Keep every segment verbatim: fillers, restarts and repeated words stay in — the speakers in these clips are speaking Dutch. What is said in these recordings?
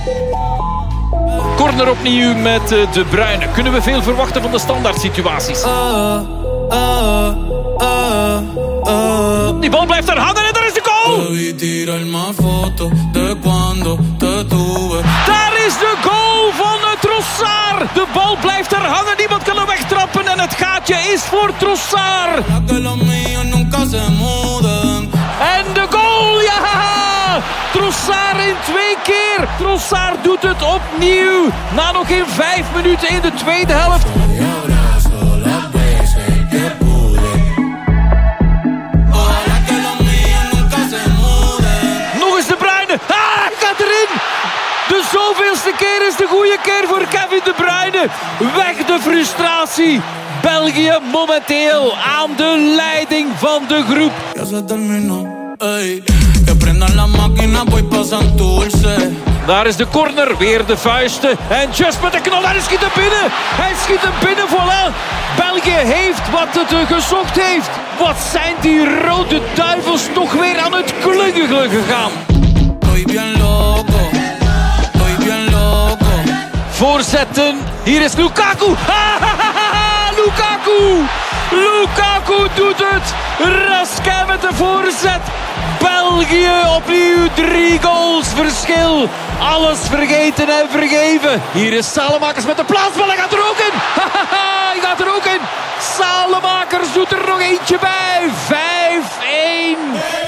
Corner opnieuw met De Bruyne. Kunnen we veel verwachten van de standaard situaties? Uh, uh, uh, uh. Die bal blijft er hangen en daar is de goal! Daar is de goal van Trossard! De bal blijft er hangen, niemand kan hem wegtrappen en het gaatje is voor Trossard! En de goal, ja! Trossard in twee keer. Trossard doet het opnieuw. Na nog geen vijf minuten in de tweede helft. Nog eens De Bruyne. Ah, hij gaat erin. De zoveelste keer is de goede keer voor Kevin De Bruyne. Weg de frustratie. België momenteel aan de leiding van de groep. Daar is de corner, weer de vuisten. En Just met de knal, hij schiet hem binnen. Hij schiet hem binnen, voilà. België heeft wat het gezocht heeft. Wat zijn die rode duivels toch weer aan het klungelen gegaan. Voorzetten, hier is Lukaku. Lukaku! Lukaku doet het! Raskin met de voorzet. België opnieuw drie goals verschil. Alles vergeten en vergeven. Hier is Salemakers met de plaatsbal. Hij gaat er ook in. Hij gaat er ook in. Salemakers doet er nog eentje bij. vijf een.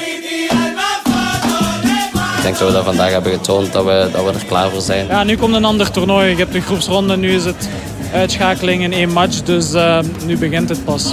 Ik denk dat we dat vandaag hebben getoond dat we, dat we er klaar voor zijn. Ja, nu komt een ander toernooi. Je hebt de groepsronde. Nu is het uitschakeling in één match. Dus uh, nu begint het pas.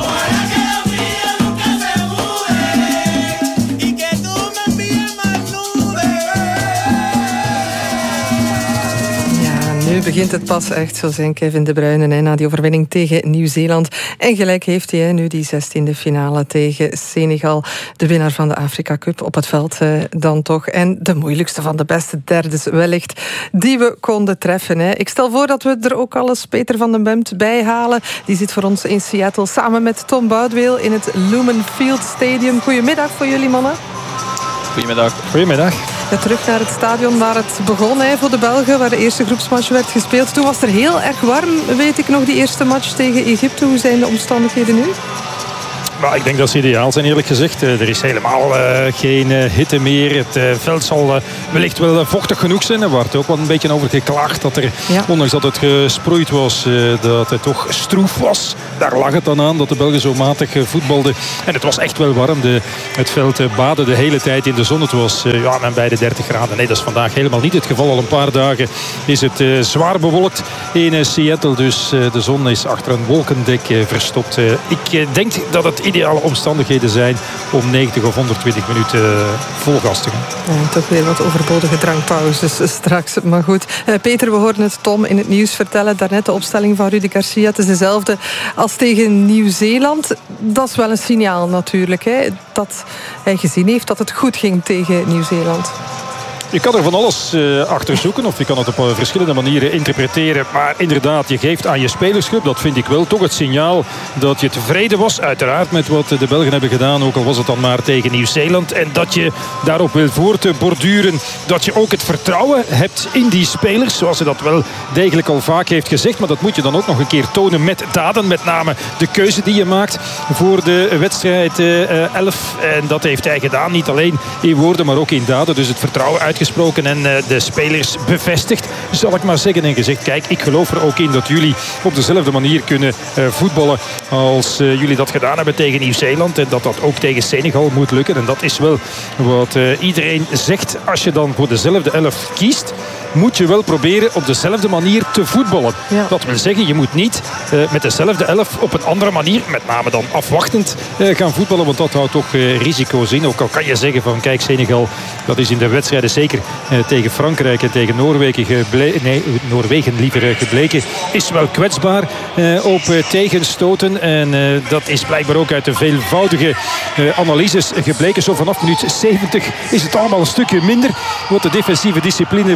Nu begint het pas echt, zo zijn Kevin De Bruyne hè, na die overwinning tegen Nieuw-Zeeland. En gelijk heeft hij hè, nu die zestiende finale tegen Senegal. De winnaar van de Afrika Cup op het veld hè, dan toch. En de moeilijkste van de beste derdes wellicht, die we konden treffen. Hè. Ik stel voor dat we er ook alles Peter van den Bemt bij halen. Die zit voor ons in Seattle samen met Tom Boudeweel in het Lumen Field Stadium. Goedemiddag voor jullie mannen. Goedemiddag. Goedemiddag. Ja, terug naar het stadion waar het begon hè, voor de Belgen, waar de eerste groepsmatch werd gespeeld. Toen was het er heel erg warm, weet ik nog, die eerste match tegen Egypte. Hoe zijn de omstandigheden nu? Maar ik denk dat ze ideaal zijn, eerlijk gezegd. Er is helemaal uh, geen uh, hitte meer. Het uh, veld zal uh, wellicht wel uh, vochtig genoeg zijn. Er wordt ook wel een beetje over geklaagd dat er, ja. ondanks dat het gesproeid was, uh, dat het toch stroef was. Daar lag het dan aan dat de Belgen zo matig uh, voetbalden. En het was echt wel warm. De, het veld uh, baadde de hele tijd in de zon. Het was uh, ja, bij de dertig graden. Nee, dat is vandaag helemaal niet het geval. Al een paar dagen is het uh, zwaar bewolkt in uh, Seattle. Dus uh, de zon is achter een wolkendek uh, verstopt. Uh, ik uh, denk dat het ideale omstandigheden zijn om negentig of honderdtwintig minuten vol gas te gaan. Ja, toch weer wat overbodige drankpauzes straks. Maar goed, uh, Peter, we hoorden het Tom in het nieuws vertellen. Daarnet de opstelling van Rudi Garcia. Het is dezelfde als tegen Nieuw-Zeeland. Dat is wel een signaal natuurlijk, hè, dat hij gezien heeft dat het goed ging tegen Nieuw-Zeeland. Je kan er van alles uh, achter zoeken of je kan het op uh, verschillende manieren interpreteren. Maar inderdaad, je geeft aan je spelersgroep, dat vind ik wel, toch het signaal dat je tevreden was. Uiteraard met wat de Belgen hebben gedaan, ook al was het dan maar tegen Nieuw-Zeeland. En dat je daarop wil voortborduren. Dat je ook het vertrouwen hebt in die spelers, zoals ze dat wel degelijk al vaak heeft gezegd. Maar dat moet je dan ook nog een keer tonen met daden. Met name de keuze die je maakt voor de wedstrijd uh, elf. En dat heeft hij gedaan, niet alleen in woorden, maar ook in daden. Dus het vertrouwen uitgesproken en uh, de spelers bevestigd, zal ik maar zeggen en gezegd. Kijk, ik geloof er ook in dat jullie op dezelfde manier kunnen uh, voetballen als uh, jullie dat gedaan hebben tegen Nieuw-Zeeland. En dat dat ook tegen Senegal moet lukken. En dat is wel wat uh, iedereen zegt. Als je dan voor dezelfde elf kiest, moet je wel proberen op dezelfde manier te voetballen. Ja. Dat wil zeggen, je moet niet uh, met dezelfde elf op een andere manier, met name dan afwachtend, uh, gaan voetballen. Want dat houdt toch uh, risico's in. Ook al kan je zeggen van, kijk, Senegal, dat is in de wedstrijden zeker uh, tegen Frankrijk en tegen Noorwegen gebleken, nee, Noorwegen liever gebleken, is wel kwetsbaar uh, op uh, tegenstoten. En uh, dat is blijkbaar ook uit de veelvoudige uh, analyses gebleken. Zo vanaf minuut zeventig is het allemaal een stukje minder wat de defensieve discipline betreft.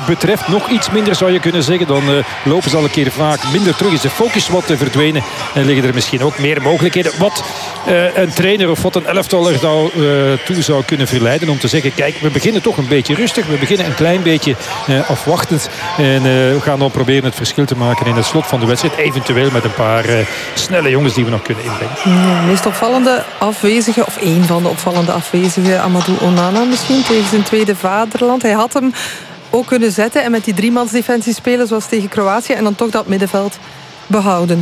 nog iets minder zou je kunnen zeggen. Dan uh, lopen ze al een keer vaak minder terug. Is de focus wat uh, verdwenen. En liggen er misschien ook meer mogelijkheden. Wat uh, een trainer of wat een elftal er nou, uh, toe zou kunnen verleiden. Om te zeggen, kijk, we beginnen toch een beetje rustig. We beginnen een klein beetje uh, afwachtend. En uh, we gaan dan proberen het verschil te maken in het slot van de wedstrijd. Eventueel met een paar uh, snelle jongens die we nog kunnen inbrengen. Ja, meest opvallende afwezige, of één van de opvallende afwezige, Amadou Onana misschien, tegen zijn tweede vaderland. Hij had hem ook kunnen zetten en met die driemansdefensie spelen zoals tegen Kroatië en dan toch dat middenveld behouden.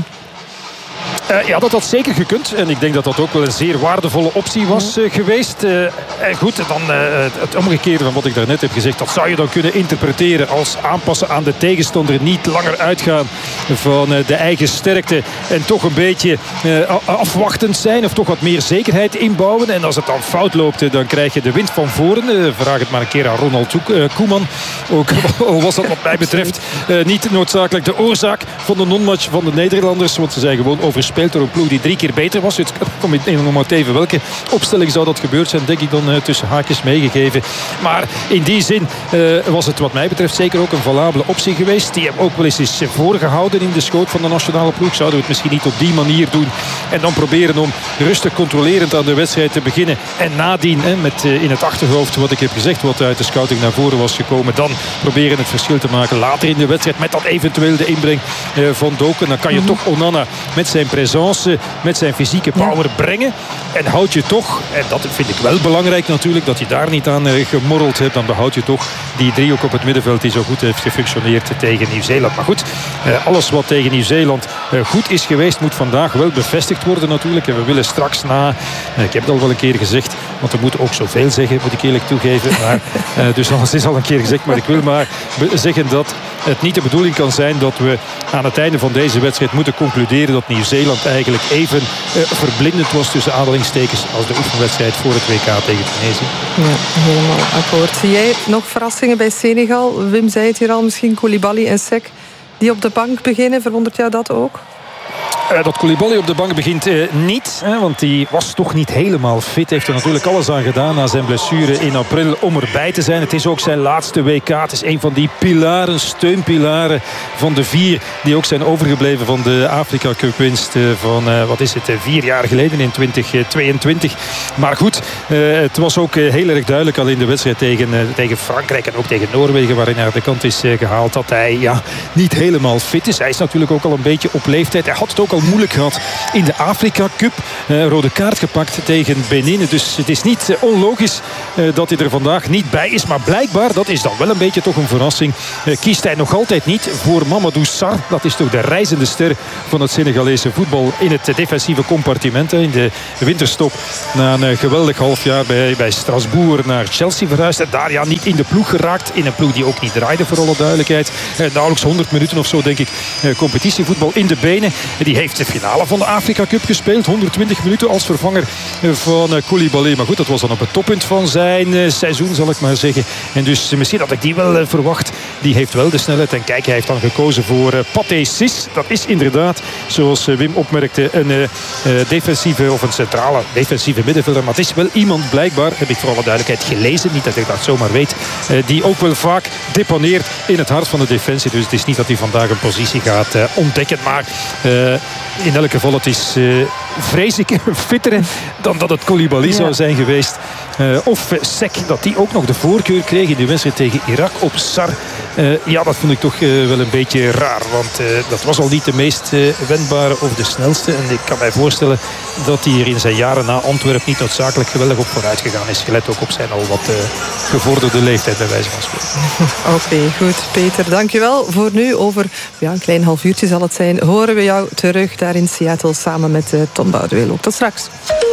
Uh, ja, dat had zeker gekund. En ik denk dat dat ook wel een zeer waardevolle optie was uh, geweest. Uh, en goed, dan uh, het omgekeerde van wat ik daarnet heb gezegd. Dat zou je dan kunnen interpreteren als aanpassen aan de tegenstander. Niet langer uitgaan van uh, de eigen sterkte. En toch een beetje uh, afwachtend zijn. Of toch wat meer zekerheid inbouwen. En als het dan fout loopt, dan krijg je de wind van voren. Uh, vraag het maar een keer aan Ronald Koeman. Ook al was dat wat mij betreft uh, niet noodzakelijk de oorzaak van de non-match van de Nederlanders. Want ze zijn gewoon overspeeld door een ploeg die drie keer beter was. Het kom ik nog maar even welke opstelling zou dat gebeurd zijn, denk ik dan uh, tussen haakjes meegegeven. Maar in die zin uh, was het wat mij betreft zeker ook een valabele optie geweest. Die hem ook wel eens is voorgehouden in de schoot van de nationale ploeg. Zouden we het misschien niet op die manier doen en dan proberen om rustig controlerend aan de wedstrijd te beginnen. En nadien, hè, met uh, in het achterhoofd wat ik heb gezegd, wat uit de scouting naar voren was gekomen, dan proberen het verschil te maken later in de wedstrijd met dat eventueel de inbreng uh, van Doken. Dan kan je mm-hmm. toch Onana met zijn presence, met zijn fysieke power ja. brengen. En houd je toch, en dat vind ik wel belangrijk natuurlijk, dat je daar niet aan uh, gemorreld hebt. Dan behoud je toch die driehoek op het middenveld die zo goed heeft gefunctioneerd tegen Nieuw-Zeeland. Maar goed, uh, alles wat tegen Nieuw-Zeeland uh, goed is geweest, moet vandaag wel bevestigd worden natuurlijk. En we willen straks na, uh, ik heb het al wel een keer gezegd, want we moeten ook zoveel zeggen, moet ik eerlijk toegeven. Maar, uh, dus alles is al een keer gezegd, maar ik wil maar zeggen dat het niet de bedoeling kan zijn dat we aan het einde van deze wedstrijd moeten concluderen dat Nieuw-Zeeland eigenlijk even uh, verblindend was tussen aanhalingstekens als de oefenwedstrijd voor het W K tegen Tunesië. Ja, helemaal akkoord. Zie jij nog verrassingen bij Senegal? Wim zei het hier al, misschien Koulibaly en Seck die op de bank beginnen. Verwondert jou dat ook? Uh, dat Koulibaly op de bank begint uh, niet. Hè, want die was toch niet helemaal fit. Heeft er natuurlijk alles aan gedaan na zijn blessure in april om erbij te zijn. Het is ook zijn laatste W K. Het is een van die pilaren, steunpilaren van de vier die ook zijn overgebleven van de Afrika Cup winst uh, van, uh, wat is het, uh, vier jaar geleden in twintig tweeëntwintig. Maar goed, uh, het was ook uh, heel erg duidelijk al in de wedstrijd tegen, uh, tegen Frankrijk en ook tegen Noorwegen, waarin hij aan de kant is uh, gehaald, dat hij ja, niet helemaal fit is. Hij is natuurlijk ook al een beetje op leeftijd. Hij had het ook al moeilijk gehad in de Afrika Cup. Uh, rode kaart gepakt tegen Benin. Dus het is niet uh, onlogisch uh, dat hij er vandaag niet bij is. Maar blijkbaar, dat is dan wel een beetje toch een verrassing, uh, kiest hij nog altijd niet voor Mamadou Sarr. Dat is toch de reizende ster van het Senegalese voetbal in het defensieve compartiment. In de winterstop na een uh, geweldig half jaar bij, bij Strasbourg naar Chelsea verhuisd. En daar ja niet in de ploeg geraakt. In een ploeg die ook niet draaide, voor alle duidelijkheid. Uh, nauwelijks honderd minuten of zo, denk ik, uh, competitievoetbal in de benen. Die heeft de finale van de Afrika Cup gespeeld. honderdtwintig minuten als vervanger van Koulibaly. Maar goed, dat was dan op het toppunt van zijn seizoen, zal ik maar zeggen. En dus misschien had ik die wel verwacht. Die heeft wel de snelheid. En kijk, hij heeft dan gekozen voor Pathé Ciss. Dat is inderdaad, zoals Wim opmerkte, een uh, defensieve of een centrale defensieve middenvelder. Maar het is wel iemand, blijkbaar, heb ik voor alle duidelijkheid gelezen. Niet dat ik dat zomaar weet. Uh, die ook wel vaak deponeert in het hart van de defensie. Dus het is niet dat hij vandaag een positie gaat uh, ontdekken. Maar Uh, in elk geval, het is uh, vrees ik fitter dan dat het Koulibaly ja. zou zijn geweest. Uh, of uh, Seck, dat die ook nog de voorkeur kreeg in de wedstrijd tegen Irak op Sarr. Uh, ja, dat vond ik toch uh, wel een beetje raar. Want uh, dat was al niet de meest uh, wendbare of de snelste. En ik kan mij voorstellen dat hij hier in zijn jaren na Antwerpen niet noodzakelijk geweldig op vooruit gegaan is. Gelet ook op zijn al wat uh, gevorderde leeftijd, bij wijze van spreken. Oké, okay, goed. Peter, dankjewel. Voor nu, over ja, een klein half uurtje zal het zijn, horen we jou terug daar in Seattle samen met uh, Tom Boudewijl. Ook tot straks.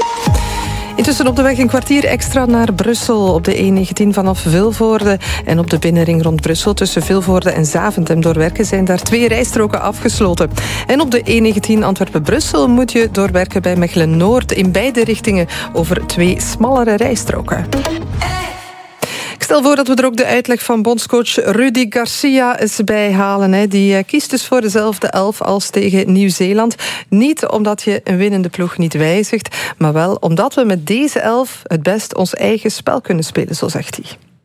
Intussen op de weg een kwartier extra naar Brussel. Op de E negentien vanaf Vilvoorde en op de binnenring rond Brussel tussen Vilvoorde en Zaventem doorwerken zijn daar twee rijstroken afgesloten. En op de E negentien Antwerpen-Brussel moet je doorwerken bij Mechelen-Noord in beide richtingen over twee smallere rijstroken. Ik stel voor dat we er ook de uitleg van bondscoach Rudi Garcia eens bij halen. Hè. Die kiest dus voor dezelfde elf als tegen Nieuw-Zeeland. Niet omdat je een winnende ploeg niet wijzigt, maar wel omdat we met deze elf het best ons eigen spel kunnen spelen, zo zegt hij.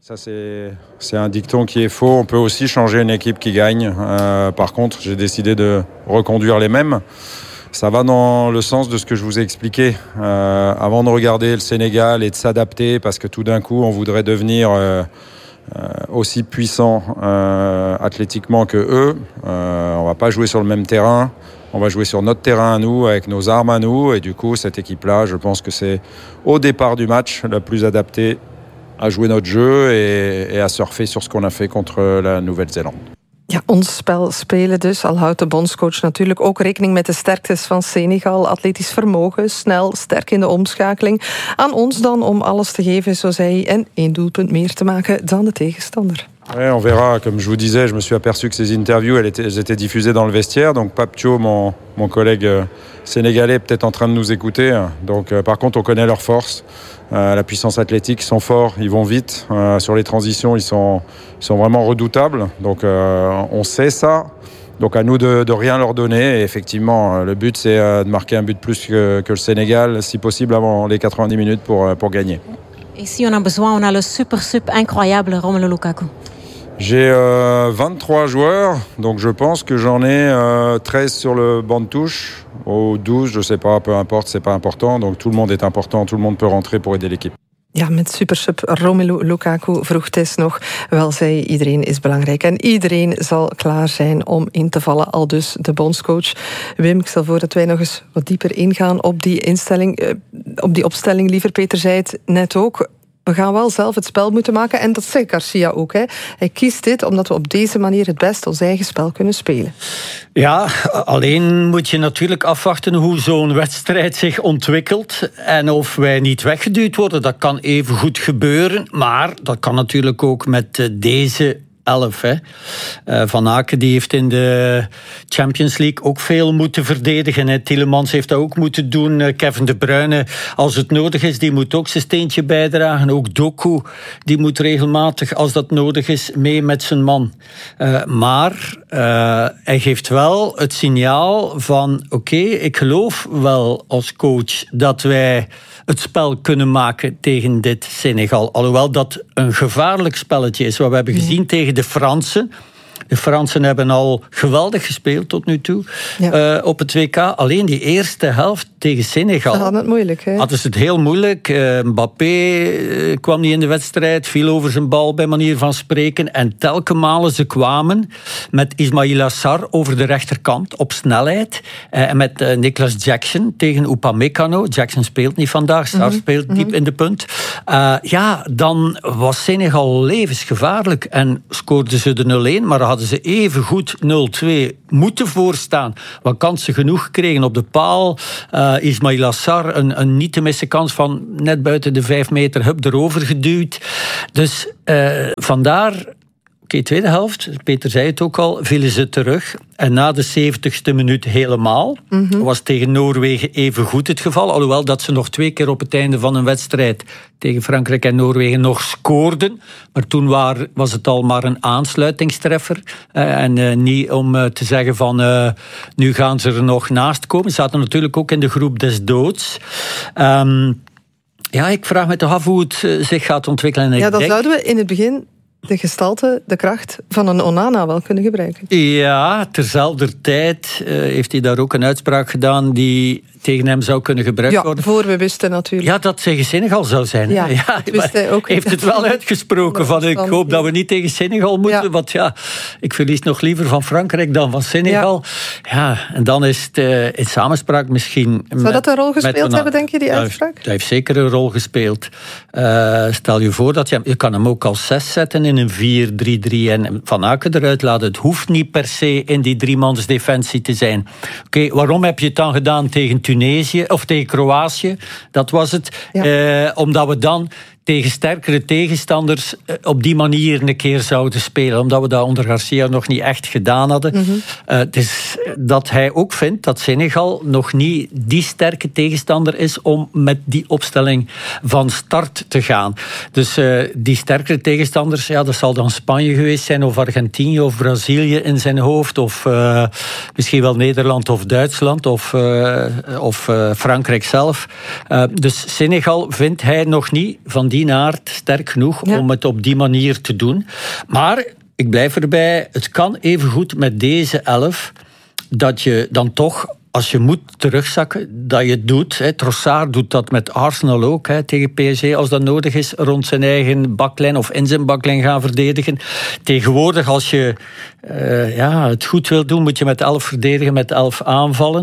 Ça, c'est, c'est un dicton qui est faux. On peut aussi changer une équipe qui gagne. Euh, par contre, j'ai décidé de reconduire les mêmes. Ça va dans le sens de ce que je vous ai expliqué. Euh, avant de regarder le Sénégal et de s'adapter, parce que tout d'un coup, on voudrait devenir euh, euh, aussi puissant euh, athlétiquement que eux. Euh, on va pas jouer sur le même terrain. On va jouer sur notre terrain à nous, avec nos armes à nous. Et du coup, cette équipe-là, je pense que c'est au départ du match la plus adaptée à jouer notre jeu et, et à surfer sur ce qu'on a fait contre la Nouvelle-Zélande. Ja, ons spel spelen dus. Al houdt de bondscoach natuurlijk ook rekening met de sterktes van Senegal. Atletisch vermogen, snel, sterk in de omschakeling. Aan ons dan om alles te geven, zo zei hij, en één doelpunt meer te maken dan de tegenstander. Ouais, on verra. Comme je vous disais, je me suis aperçu que ces interviews, elles étaient, elles étaient diffusées dans le vestiaire. Donc Papcho, mon, mon collègue euh, sénégalais, est peut-être en train de nous écouter. Donc, euh, par contre, on connaît leurs forces. Euh, la puissance athlétique, ils sont forts, ils vont vite. Euh, sur les transitions, ils sont, ils sont vraiment redoutables. Donc, euh, on sait ça. Donc, à nous de, de rien leur donner. Et effectivement, le but, c'est euh, de marquer un but plus que, que le Sénégal, si possible avant les quatre-vingt-dix minutes pour, pour gagner. Et si on a besoin, on a le super sub incroyable Romelu Lukaku. J'ai euh, vingt-trois joueurs, donc je pense que j'en ai euh, treize sur le banc de touche, ou douze, je sais pas, peu importe, c'est pas important. Donc tout le monde est important, tout le monde peut rentrer pour aider l'équipe. Ja, met supersub Romelu Lukaku vroeg Tess nog. Wel, zei iedereen is belangrijk en iedereen zal klaar zijn om in te vallen, al dus de bondscoach. Wim, ik stel voor dat wij nog eens wat dieper ingaan op die instelling, uh, op die opstelling. Liever, Peter zei het net ook. We gaan wel zelf het spel moeten maken. En dat zei Garcia ook. Hè. Hij kiest dit omdat we op deze manier het best ons eigen spel kunnen spelen. Ja, alleen moet je natuurlijk afwachten hoe zo'n wedstrijd zich ontwikkelt. En of wij niet weggeduwd worden. Dat kan even goed gebeuren. Maar dat kan natuurlijk ook met deze elf. Hè. Uh, Van Aken die heeft in de Champions League ook veel moeten verdedigen. Hè. Tielemans heeft dat ook moeten doen. Uh, Kevin De Bruyne, als het nodig is, die moet ook zijn steentje bijdragen. Ook Doku, die moet regelmatig, als dat nodig is, mee met zijn man. Uh, maar uh, hij geeft wel het signaal van oké, okay, ik geloof wel als coach dat wij het spel kunnen maken tegen dit Senegal. Alhoewel dat een gevaarlijk spelletje is. Wat we hebben gezien ja. tegen de Fransen. De Fransen hebben al geweldig gespeeld tot nu toe ja. uh, op het W K. Alleen die eerste helft tegen Senegal. Ze hadden het moeilijk. Hè? Hadden ze het heel moeilijk. Uh, Mbappé uh, kwam niet in de wedstrijd. Viel over zijn bal bij manier van spreken. En telke malen ze kwamen met Ismaïla Sarr over de rechterkant op snelheid. Uh, en met uh, Nicolas Jackson tegen Upamecano. Jackson speelt niet vandaag. Sarr mm-hmm. speelt diep mm-hmm. in de punt. Uh, ja, dan was Senegal levensgevaarlijk. En scoorden ze de nul-een. Maar hadden ze even goed nul-twee moeten voorstaan. Wat kansen genoeg gekregen op de paal. Uh, Ismaïla Sarr, een, een niet te missen kans van net buiten de vijf meter, hup, erover geduwd. Dus uh, vandaar... Oké, okay, tweede helft, Peter zei het ook al, vielen ze terug. En na de zeventigste minuut helemaal. Mm-hmm. Was tegen Noorwegen even goed het geval. Alhoewel dat ze nog twee keer op het einde van een wedstrijd tegen Frankrijk en Noorwegen nog scoorden. Maar toen waar, was het al maar een aansluitingstreffer. Uh, en uh, niet om uh, te zeggen van uh, nu gaan ze er nog naast komen. Ze zaten natuurlijk ook in de groep des doods. Um, ja, ik vraag me toch af hoe het uh, zich gaat ontwikkelen. En ja, dan denk... zouden we in het begin de gestalte, de kracht van een Onana wel kunnen gebruiken. Ja, terzelfde tijd uh, heeft hij daar ook een uitspraak gedaan die tegen hem zou kunnen gebruikt ja, worden. voor we wisten natuurlijk. Ja, dat tegen Senegal zou zijn. Ja, ja, wist hij ook heeft het wel uitgesproken van ik hoop dat we niet tegen Senegal moeten, ja. want ja, ik verlies nog liever van Frankrijk dan van Senegal. Ja, ja en dan is het uh, in samenspraak misschien... Zou met, dat een rol gespeeld een, hebben, denk je, die uitspraak? Dat heeft zeker een rol gespeeld. Uh, stel je voor dat je, je kan hem ook als zes zetten in een vier drie drie en Van Aken eruit laten. Het hoeft niet per se in die driemans defensie te zijn. Oké, okay, waarom heb je het dan gedaan tegen Tunesië of tegen Kroatië? Dat was het. Ja. Uh, omdat we dan tegen sterkere tegenstanders op die manier een keer zouden spelen. Omdat we dat onder Garcia nog niet echt gedaan hadden. Mm-hmm. Uh, dus dat hij ook vindt dat Senegal nog niet die sterke tegenstander is om met die opstelling van start te gaan. Dus uh, die sterkere tegenstanders, ja, dat zal dan Spanje geweest zijn, of Argentinië, of Brazilië in zijn hoofd, of uh, misschien wel Nederland of Duitsland, of, uh, of uh, Frankrijk zelf. Uh, dus Senegal vindt hij nog niet van die die naard sterk genoeg ja. om het op die manier te doen. Maar ik blijf erbij, het kan evengoed met deze elf dat je dan toch, als je moet terugzakken, dat je het doet. Hè. Trossard doet dat met Arsenal ook, hè, tegen P S G, als dat nodig is, rond zijn eigen baklijn of in zijn baklijn gaan verdedigen. Tegenwoordig, als je uh, ja, het goed wil doen, moet je met elf verdedigen, met elf aanvallen.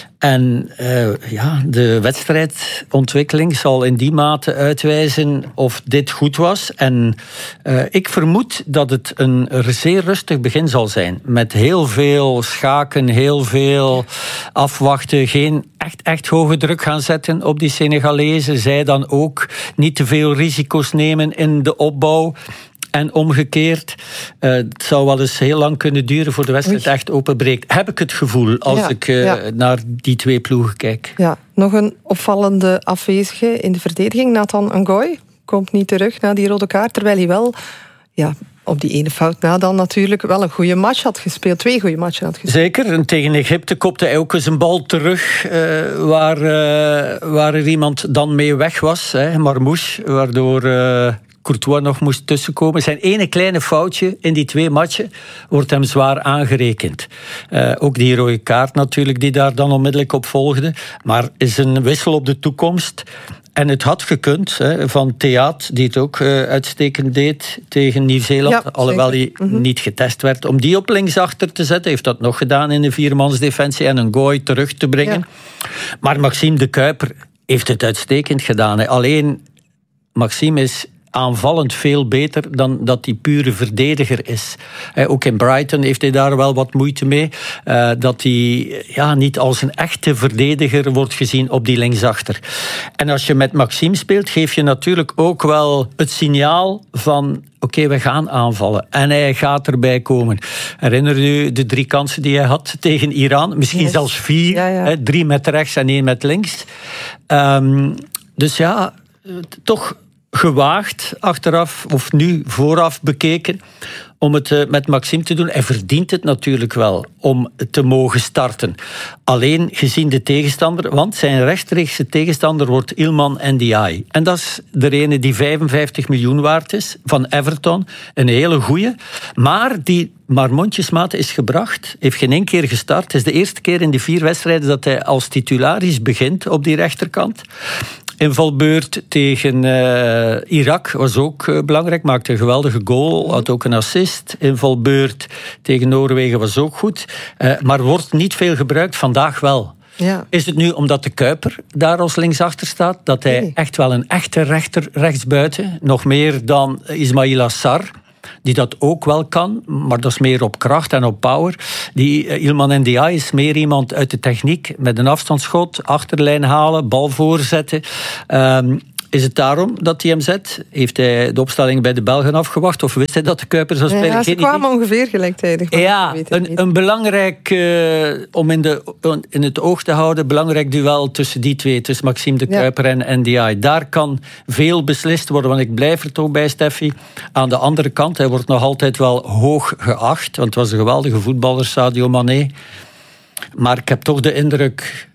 En uh, ja, de wedstrijdontwikkeling zal in die mate uitwijzen of dit goed was. En uh, ik vermoed dat het een zeer rustig begin zal zijn. Met heel veel schaken, heel veel afwachten. Geen echt, echt hoge druk gaan zetten op die Senegalezen. Zij dan ook niet te veel risico's nemen in de opbouw. En omgekeerd, uh, het zou wel eens heel lang kunnen duren voor de wedstrijd echt openbreekt. Heb ik het gevoel als ja, ik uh, ja. naar die twee ploegen kijk. Ja, nog een opvallende afwezige in de verdediging. Nathan Ngoy komt niet terug na die rode kaart. Terwijl hij wel, ja, op die ene fout na dan natuurlijk wel een goede match had gespeeld. Twee goede matchen had gespeeld. Zeker. En tegen Egypte kopte hij ook eens een bal terug. Uh, waar, uh, waar er iemand dan mee weg was. Hè, Marmouche, waardoor... Uh, Courtois nog moest tussenkomen. Zijn ene kleine foutje in die twee matchen wordt hem zwaar aangerekend. Uh, ook die rode kaart natuurlijk, die daar dan onmiddellijk op volgde. Maar is een wissel op de toekomst. En het had gekund, hè, van Theat, die het ook uh, uitstekend deed tegen Nieuw-Zeeland, ja, alhoewel hij mm-hmm. niet getest werd, om die op linksachter te zetten. Heeft dat nog gedaan in de viermansdefensie en een gooi terug te brengen. Ja. Maar Maxime de Cuyper heeft het uitstekend gedaan. Hè. Alleen, Maxime is aanvallend veel beter dan dat hij pure verdediger is. He, ook in Brighton heeft hij daar wel wat moeite mee. Uh, dat hij ja, niet als een echte verdediger wordt gezien op die linksachter. En als je met Maxime speelt, geef je natuurlijk ook wel het signaal van oké, okay, we gaan aanvallen. En hij gaat erbij komen. Herinner u de drie kansen die hij had tegen Iran? Misschien yes. zelfs vier. Ja, ja. He, drie met rechts en één met links. Um, dus ja, toch gewaagd achteraf, of nu vooraf bekeken, om het uh, met Maxime te doen. Hij verdient het natuurlijk wel om te mogen starten. Alleen gezien de tegenstander, want zijn rechtstreekse tegenstander wordt Ilman Ndiaye. En dat is de ene die vijfenvijftig miljoen waard is, van Everton. Een hele goeie. Maar die maar mondjesmaat is gebracht, heeft geen één keer gestart. Het is de eerste keer in die vier wedstrijden dat hij als titularis begint op die rechterkant. Invalbeurt tegen uh, Irak was ook uh, belangrijk. Maakte een geweldige goal, had ook een assist. Invalbeurt tegen Noorwegen was ook goed. Uh, maar wordt niet veel gebruikt, vandaag wel. Ja. Is het nu omdat de Cuyper daar als linksachter staat, dat hij nee. echt wel een echte rechter rechtsbuiten, nog meer dan Ismaïla Sarr, die dat ook wel kan, maar dat is meer op kracht en op power. Die uh, Ilman Ndiaye is meer iemand uit de techniek, met een afstandsschot, achterlijn halen, bal voorzetten. Um, Is het daarom dat hij hem zet? Heeft hij de opstelling bij de Belgen afgewacht? Of wist hij dat de Cuyper zou spelen? Ja, ze kwamen ongeveer gelijktijdig. Ja, een, een belangrijk, uh, om in, de, in het oog te houden, belangrijk duel tussen die twee, tussen Maxime de Cuyper ja. en Ndiaye. Daar kan veel beslist worden, want ik blijf er toch bij, Steffi. Aan de andere kant, hij wordt nog altijd wel hoog geacht, want het was een geweldige voetballer, Sadio Mané. Maar ik heb toch de indruk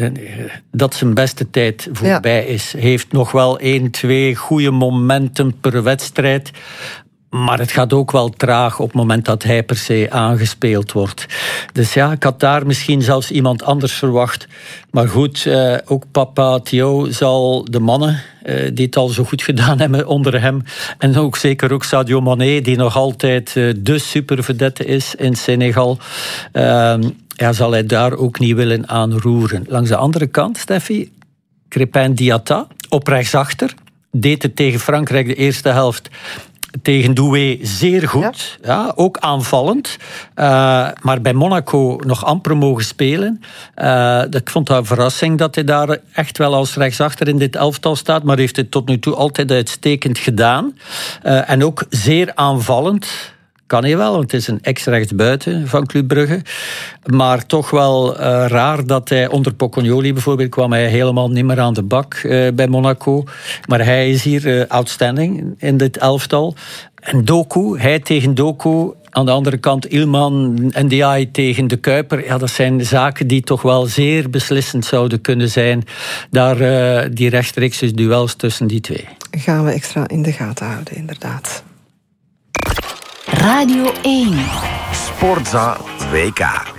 dat zijn beste tijd voorbij ja. is. Hij heeft nog wel één, twee goede momenten per wedstrijd. Maar het gaat ook wel traag op het moment dat hij per se aangespeeld wordt. Dus ja, ik had daar misschien zelfs iemand anders verwacht. Maar goed, eh, ook Papa Theo zal de mannen eh, die het al zo goed gedaan hebben onder hem. En ook zeker ook Sadio Mané, die nog altijd eh, de supervedette is in Senegal. Uh, ja, zal hij daar ook niet willen aan roeren. Langs de andere kant, Steffi, Crépin Diatta op rechtsachter. Deed het tegen Frankrijk de eerste helft. Tegen Doué zeer goed, ja. Ja, ook aanvallend. Uh, maar bij Monaco nog amper mogen spelen. Uh, ik vond dat een verrassing dat hij daar echt wel als rechtsachter in dit elftal staat. Maar heeft het tot nu toe altijd uitstekend gedaan. Uh, en ook zeer aanvallend. Kan hij wel, want het is een ex-rechtsbuiten van Club Brugge. Maar toch wel uh, raar dat hij onder Pocognoli bijvoorbeeld kwam hij helemaal niet meer aan de bak uh, bij Monaco. Maar hij is hier uh, outstanding in dit elftal. En Doku, hij tegen Doku. Aan de andere kant Ilman Ndiaye tegen de Cuyper. Ja, dat zijn zaken die toch wel zeer beslissend zouden kunnen zijn. Daar uh, die rechtstreekse duels tussen die twee. gaan we extra in de gaten houden, inderdaad. Radio één. Sportza W K.